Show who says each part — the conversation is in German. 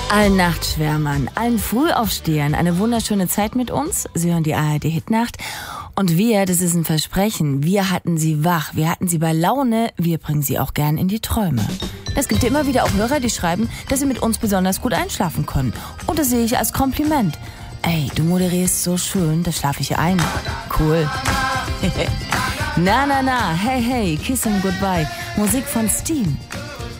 Speaker 1: Allen Nachtschwärmern, allen Frühaufstehern eine wunderschöne Zeit mit uns. Sie hören die ARD Hitnacht. Und wir, das ist ein Versprechen, wir hatten sie wach, wir hatten sie bei Laune, wir bringen sie auch gern in die Träume. Es gibt ja immer wieder auch Hörer, die schreiben, dass sie mit uns besonders gut einschlafen können. Und das sehe ich als Kompliment. Ey, du moderierst so schön, da schlafe ich ein. Cool. Na, hey, Kiss and Goodbye. Musik von Steam.